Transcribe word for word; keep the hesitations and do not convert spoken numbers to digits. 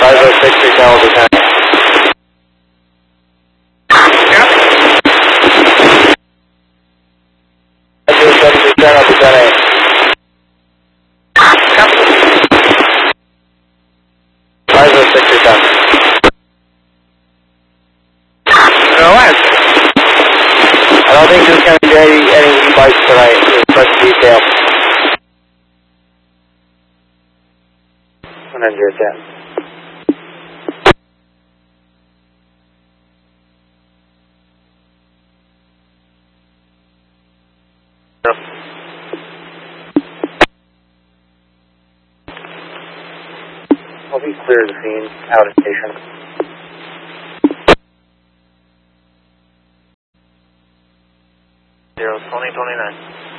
five oh six three ten, Lieutenant. five oh seven three ten, Lieutenant. five oh six three ten. No way. I don't think there's going to be any, any e-bikes tonight in such detail. one hundred ten. No. I'll be clear of the scene, out of station. Zero twenty twenty nine.